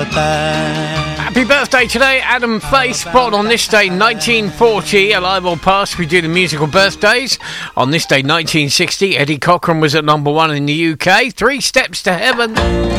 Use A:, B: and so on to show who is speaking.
A: Happy birthday today, Adam Faith, born on this day 1940, alive or past. We do the musical birthdays. On this day 1960, Eddie Cochran was at number 1 in the UK. 3 Steps to Heaven.